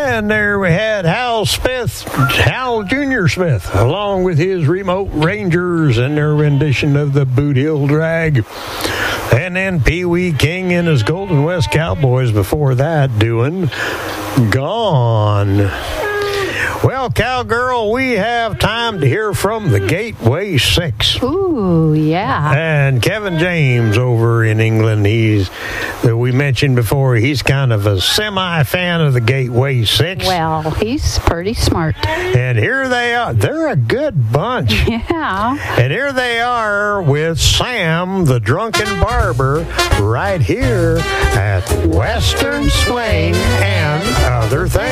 And there we had Hal Jr. Smith, along with his Remote Rangers and their rendition of the Boot Hill Drag. And then Pee Wee King and his Golden West Cowboys before that doing Gone. Well, Cowgirl, we have time to hear from the Gateway Six. Ooh, yeah. And Kevin James over in England, that we mentioned before, he's kind of a semi-fan of the Gateway Six. Well, he's pretty smart. And here they are. They're a good bunch. Yeah. And here they are with Sam, the Drunken Barber, right here at Western Swing and Other Things.